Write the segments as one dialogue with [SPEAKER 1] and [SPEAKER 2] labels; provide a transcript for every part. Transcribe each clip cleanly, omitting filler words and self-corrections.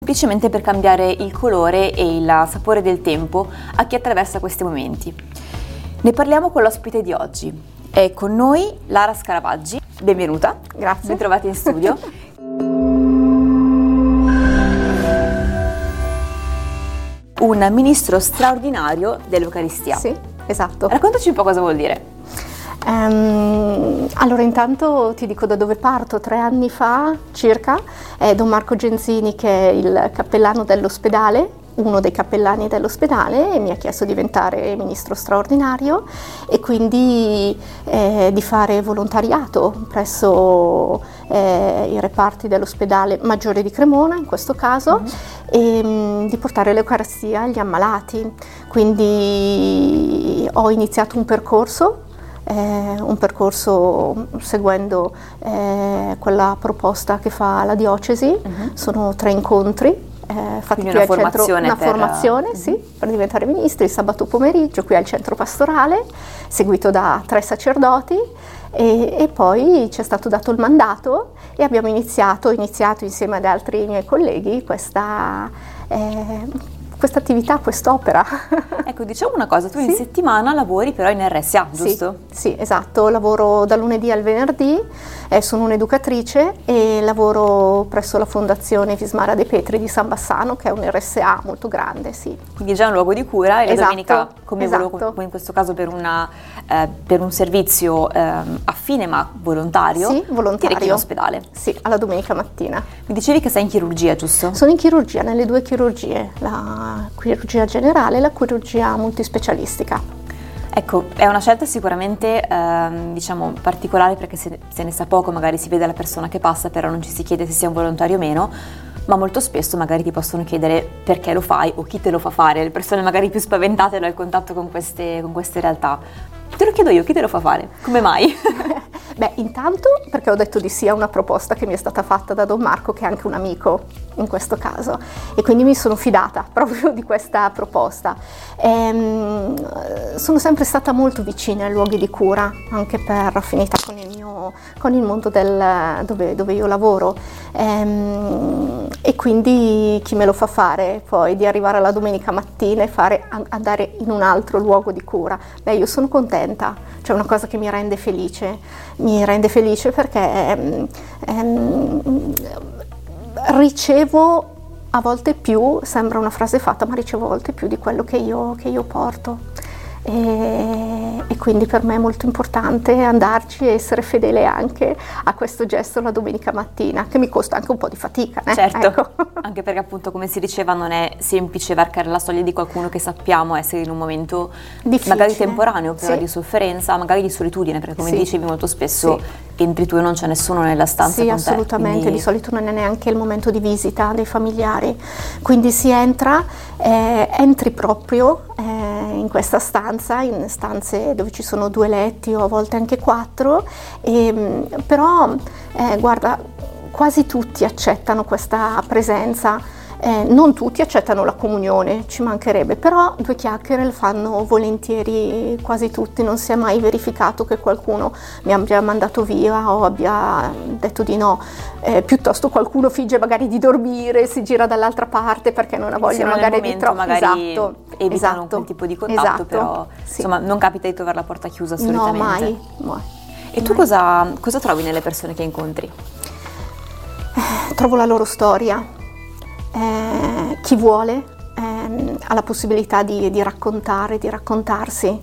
[SPEAKER 1] semplicemente per cambiare il colore e il sapore del tempo a chi attraversa questi momenti. Ne parliamo con l'ospite di oggi. È con noi Lara Scaravaggi. Benvenuta.
[SPEAKER 2] Grazie.
[SPEAKER 1] Ben trovata in studio. Un ministro straordinario dell'Eucaristia.
[SPEAKER 2] Sì, esatto.
[SPEAKER 1] Raccontaci un po' cosa vuol dire.
[SPEAKER 2] Allora, intanto ti dico da dove parto. 3 anni fa circa è Don Marco Genzini, che è il cappellano dell'ospedale, uno dei cappellani dell'ospedale, e mi ha chiesto di diventare ministro straordinario e quindi di fare volontariato presso i reparti dell'ospedale Maggiore di Cremona, in questo caso, e di portare l'Eucaristia agli ammalati. Quindi ho iniziato un percorso seguendo quella proposta che fa la diocesi. Sono 3 incontri fatti qui al centro, una formazione sì, per diventare ministri, il sabato pomeriggio qui al centro pastorale, seguito da 3 sacerdoti, e poi ci è stato dato il mandato e abbiamo iniziato insieme ad altri miei colleghi questa attività, quest'opera.
[SPEAKER 1] Ecco, diciamo una cosa, tu in settimana lavori però in RSA, giusto?
[SPEAKER 2] Sì, esatto, lavoro da lunedì al venerdì, sono un'educatrice e lavoro presso la Fondazione Vismara De Petri di San Bassano, che è un RSA molto grande, sì.
[SPEAKER 1] Quindi già un luogo di cura, e la domenica, come
[SPEAKER 2] esatto.
[SPEAKER 1] in questo caso per un servizio affine ma volontario,
[SPEAKER 2] sì, volontario,
[SPEAKER 1] ti rechi in ospedale.
[SPEAKER 2] Sì, alla domenica mattina.
[SPEAKER 1] Mi dicevi che sei in chirurgia, giusto?
[SPEAKER 2] Sono in chirurgia, nelle 2 chirurgie, la chirurgia generale e la chirurgia multispecialistica.
[SPEAKER 1] Ecco, è una scelta sicuramente diciamo particolare, perché se ne sa poco, magari si vede la persona che passa, però non ci si chiede se sia un volontario o meno, ma molto spesso magari ti possono chiedere perché lo fai o chi te lo fa fare, le persone magari più spaventate dal contatto con queste realtà. Te lo chiedo io, chi te lo fa fare? Come mai?
[SPEAKER 2] Beh, intanto perché ho detto di sì a una proposta che mi è stata fatta da Don Marco, che è anche un amico in questo caso, e quindi mi sono fidata proprio di questa proposta. Sono sempre stata molto vicina ai luoghi di cura, anche per affinità con il mondo dove io lavoro, e quindi chi me lo fa fare poi di arrivare la domenica mattina e andare in un altro luogo di cura? Beh, io sono contenta, cioè una cosa che mi rende felice perché ricevo a volte più, sembra una frase fatta, ma ricevo a volte più di quello che io porto. E quindi per me è molto importante andarci e essere fedele anche a questo gesto la domenica mattina, che mi costa anche un po' di fatica.
[SPEAKER 1] Certo,
[SPEAKER 2] ecco.
[SPEAKER 1] Anche perché appunto, come si diceva, non è semplice varcare la soglia di qualcuno che sappiamo essere in un momento difficile, magari temporaneo, però di sofferenza, magari di solitudine, perché come dicevi molto spesso entri tu e non c'è nessuno nella stanza con te.
[SPEAKER 2] Sì, assolutamente, quindi di solito non è neanche il momento di visita dei familiari, quindi si entri proprio in questa stanza, in stanze dove ci sono 2 letti o a volte anche 4, però guarda, quasi tutti accettano questa presenza. Non tutti accettano la comunione, ci mancherebbe, però 2 chiacchiere le fanno volentieri quasi tutti. Non si è mai verificato che qualcuno mi abbia mandato via o abbia detto di no, piuttosto qualcuno finge magari di dormire, si gira dall'altra parte perché non ha voglia magari di troppo.
[SPEAKER 1] Magari evitano quel tipo di contatto, però insomma non capita di trovare la porta chiusa assolutamente.
[SPEAKER 2] No, mai.
[SPEAKER 1] E tu cosa trovi nelle persone che incontri?
[SPEAKER 2] Trovo la loro storia. Chi vuole ha la possibilità di raccontare, di raccontarsi,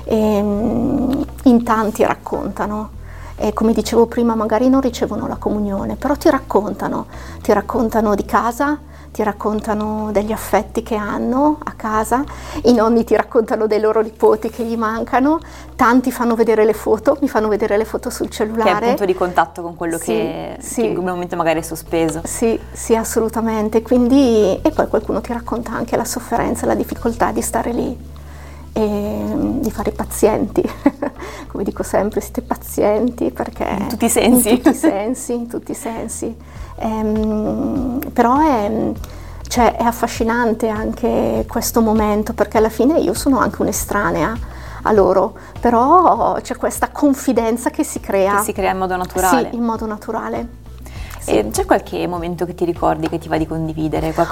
[SPEAKER 2] in tanti raccontano, e come dicevo prima magari non ricevono la comunione, però ti raccontano di casa, ti raccontano degli affetti che hanno a casa, i nonni ti raccontano dei loro nipoti che gli mancano, tanti fanno vedere le foto, mi fanno vedere le foto sul cellulare.
[SPEAKER 1] Che è il punto di contatto con quello che in quel momento magari è sospeso.
[SPEAKER 2] Sì, assolutamente. Quindi, e poi qualcuno ti racconta anche la sofferenza, la difficoltà di stare lì e di fare i pazienti. Come dico sempre, siete pazienti, perché
[SPEAKER 1] in tutti i sensi.
[SPEAKER 2] In tutti i sensi. Però è affascinante anche questo momento, perché alla fine io sono anche un'estranea a loro, però c'è questa confidenza che si crea.
[SPEAKER 1] Che si crea in modo naturale.
[SPEAKER 2] Sì, in modo naturale.
[SPEAKER 1] Sì. E c'è qualche momento che ti ricordi, che ti va di condividere?